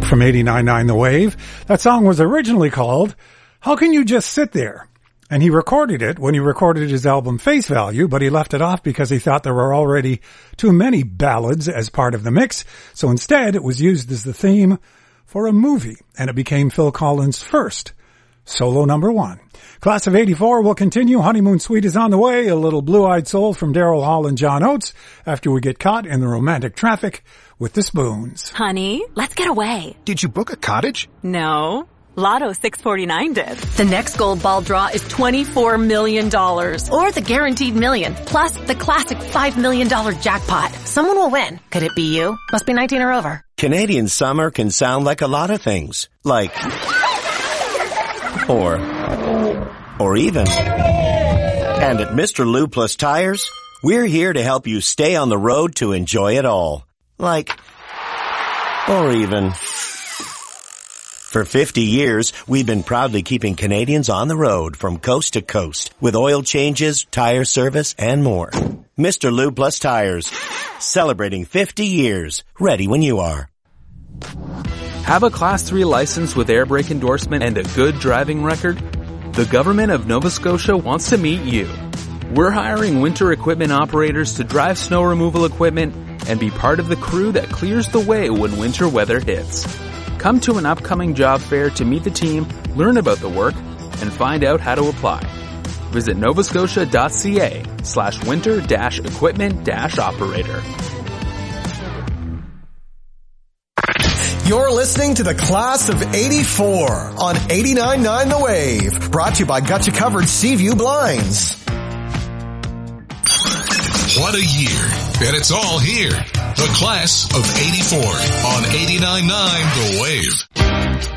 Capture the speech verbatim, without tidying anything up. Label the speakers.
Speaker 1: from eighty-nine point nine The Wave. That song was originally called How Can You Just Sit There? And he recorded it when he recorded his album Face Value, but he left it off because he thought there were already too many ballads as part of the mix. So instead, it was used as the theme for a movie, and it became Phil Collins' first solo number one. Class of eighty-four will continue. Honeymoon Suite is on the way. A little Blue-Eyed Soul from Daryl Hall and John Oates after we get caught in the romantic traffic with the Spoons.
Speaker 2: Honey, let's get away.
Speaker 3: Did you book a cottage?
Speaker 2: No. Lotto six forty-nine did.
Speaker 4: The next gold ball draw is twenty-four million dollars. Or the guaranteed million, plus the classic five million dollars jackpot. Someone will win. Could it be you? Must be nineteen or over.
Speaker 5: Canadian summer can sound like a lot of things. Like... Or... Or even... And at Mister Lou Plus Tires, we're here to help you stay on the road to enjoy it all. Like... Or even... For fifty years, we've been proudly keeping Canadians on the road from coast to coast with oil changes, tire service, and more. Mister Lou Plus Tires, celebrating fifty years, ready when you are.
Speaker 6: Have a Class three license with air brake endorsement and a good driving record? The government of Nova Scotia wants to meet you. We're hiring winter equipment operators to drive snow removal equipment and be part of the crew that clears the way when winter weather hits. Come to an upcoming job fair to meet the team, learn about the work, and find out how to apply. Visit novascotia.ca slash winter dash equipment dash operator.
Speaker 7: You're listening to the Class of eighty-four on eighty-nine point nine The Wave, brought to you by Gotcha Covered Seaview Blinds.
Speaker 8: What a year, and it's all here. The Class of eighty-four on eighty-nine point nine The Wave.